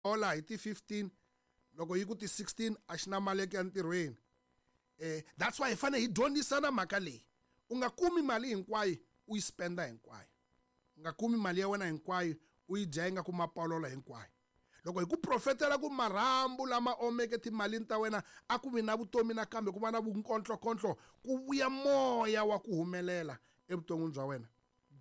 hola hi ti 15 loko yi ku ti 16 a xi na mali ya ku ya ntirhweni. That's why hi fanele hi dyondzisana mhaka leyi. U nga kumi mali hinkwayo u yi spenda hinkwayo. U nga kumi mali ya wena hinkwayo u yi dya yi nga ku mapolola hinkwayo. Loko hi ku profetela ku marhambu lama omeke timalini ta wena a ku vi na vutomi nakambe ku va na vunkotlokontlo ku vuya moya wa ku humelela evuton'wini bya wena.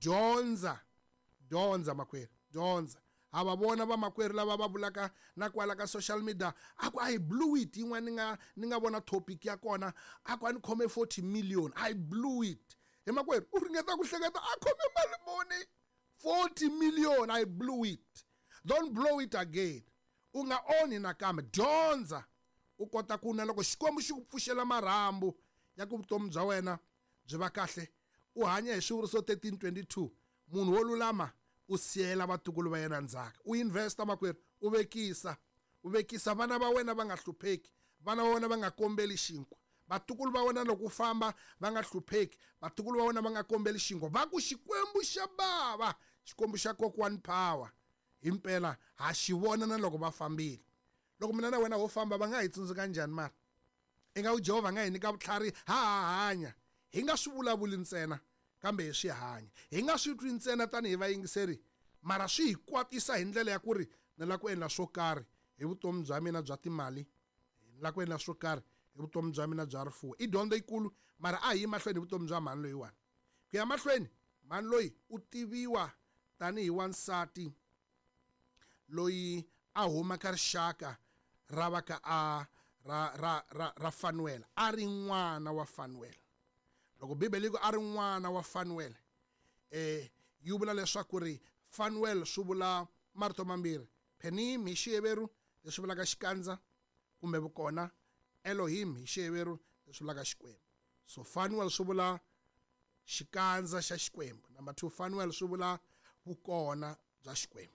Dyondza makwerhu, dyondza. Hava vona va makwerhu lava va vulaka na kwala ka social media a ku a hi blew it yin'wana ni nga vona topic ya kona a ku a ni khome 40 million I blew it. Hi makwerhu u ringeta ku hleketa a khome mali muni 40 million I blew it. Don't blow it again. U nga onhi nakambe, dyondza u kota ku na loko xikwembu xi ku pfuxela marhambu ya ku vutomi bya wena byi va kahle u hanya hi swivuriso 13:22 munhu wo lulama u siyela vatukulu va yena ndzhaka. U investa makwerhu, u vekisa vana va wena va nga hlupheki, vana va wena va nga kombeli xinkwa, vatukulu va wena loko u famba va nga hlupheki, vatukulu va wena va nga kombeli xinkwa, va ku xikwembu xa bava, xikwembu xa kokwani power himpela ha xi vona na loko va fambile. Loko mina na wena ho famba va nga hi tsundzuka njhani mara i nga ku Jehovha nga hi nyika vutlhari ha hanya hi nga swi vulavuli ntsena kambe hi swi hanya, hi nga swi twi ntsena tanihi vayingiseri mara swi hi kwatisa hi ndlela ya ku ri ni la ku endla swo karhi hi vutomi bya mina bya timali, ni la ku endla swo karhi hi vutomi bya mina bya rifuwo. I dyondzo yikulu mara a hi yi mahlweni hi vutomi bya mhani loyiwani. Ku ya mahlweni mhani loyi u tiviwa tanihi wansati loyi a huma ka rixaka ra va ka ra Fanuel, a ri n'wana wa Fanuel. Loko Bibele yi ku a ri n'wana wa Fanuel yi vula leswaku ri Fanuel swi vula marito mambirhi, Penim hi Xiheveru leswi vulaka xikandza kumbe vukona, Elohim hi Xiheveru leswi vulaka xikwembu. So Fanuel swi vula xikandza xa xikwembu. Number 2, Fanuel swi vula vukona bya xikwembu.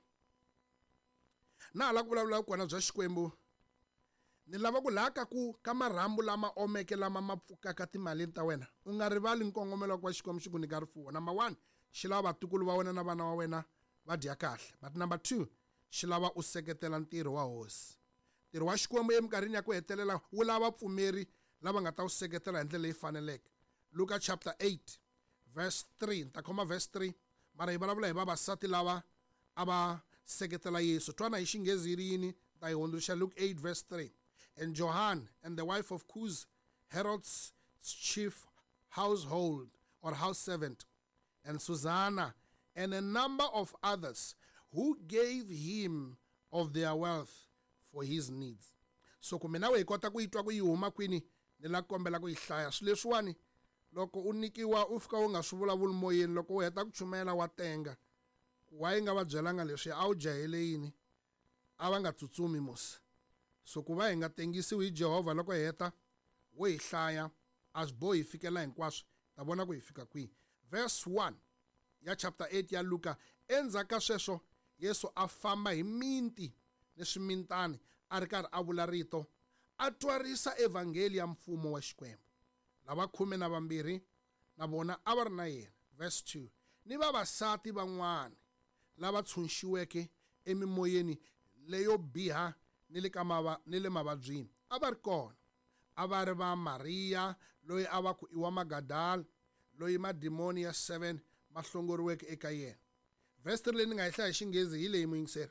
Na hala ku vulavula vukona bya xikwembu ni lava ku laka ku ka marhambu lama omeke lama ma pfukaka timalini ta wena u nga rivali nkongomelo wa xikwembu xi ku nyika rifuwo. Number 1, xi lava vatukulu va wena na vana wa wena va dya kahle. But number 2, xi lava u seketela ntirho wa hosi. Ntirho wa xikwembu eminkarhini ya ku hetelela wu lava pfumeri lava nga ta wu seketela hi ndlela leyi faneleke. Luka chapter 8 verse 3, ni ta khoma verse 3 mara hi vulavula hi vavasati lava a va seketela Yesu. Twana hi xinghezi yi ri yini ta hi hundzuluxa Luke 8 verse 3. And Johann and the wife of Cus, Herod's chief household or house servant, and Susanna and a number of others who gave him of their wealth for his needs. So ku mina we hi kota ku yi twa ku yi huma kwini ni la kombela ku yi hlaya swilo leswiwani loko u nikiwa u fika u nga swi vulavuli moyeni loko u heta ku chumela wa tenga wa yi nga va byelanga leswi a wu jahele yini a va nga tsutsumi musi. So ku va hi nga tengisiwi hi Jehovha loko hi heta wo hi hlaya a swi bohi hi fikela hinkwaswo ta vona ku hi fika kwihi. Verse 1 ya chapter 8 ya Luka, endzhaku ka sweswo Yesu a famba hi miti ni swimitani a ri karhi a vula rito a twarisa evhangeli ya mfumo wa xikwembu. Lava 12 na vona a va ri na yena. Verse 2, ni vavasati van'wana lava tshunxiweke emimoyeni leyo biha ni le mavabyini a va ri kona. A va ri va Mariya loyi a va ku i wa Magadala loyi madimoni ya 7 ma hlongoriweke eka yena. Verse 3 leyi ni nga yi hlaya hi xinghezi hi leyi muyingiseri.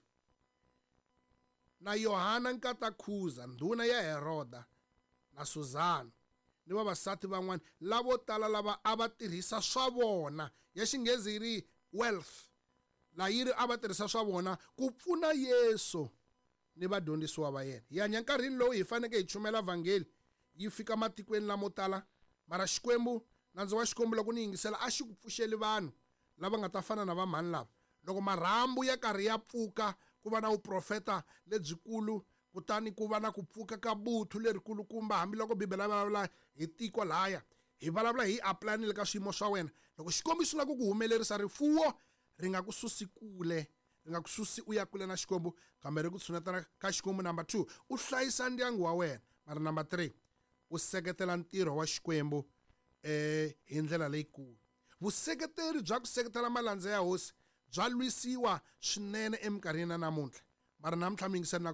Na Yohana nkata Khuza ndhuna ya Heroda na Suzana ni vavasati van'wana lavo tala lava a va tirhisa swa vona, ya xinghezi yi ri wealth, la yi ri a va tirhisa swa vona ku pfuna Yesu ni vadyondzisiwa va yena. Hi hanya nkarhini lowu hi faneke hi chumela vhangeli yi fika matikweni lamo tala mara xikwembu nandzu wa xikwembu loko ni yingisela a xi ku pfuxeli vanhu lava nga ta fana na va mhani lava. Loko marhambu ya karhi ya pfuka ku va na vuprofeta lebyikulu kutani ku va na ku pfuka ka buthu lerikulukumba hambiloko Bibele ya vulavula hi tiko laya hi vulavula hi aplanile ka swiyimo swa wena. Loko xikwembu xi lava ku humelerisa rifuwo ri nga ku susi kule, ri nga ku susi u ya kule na xikwembu kambe ri ku tshunetana ka xikwembu. Number 2, u hlayisa ndyangu wa wena. Mara number 3, u seketela ntirho wa xikwembu hi ndlela leyikulu. Vuseketeri bya ku seketela malandza ya hosi bya lwisiwa swinene eminkarhini ya namuntlha. mara namuntlha mi yingiseni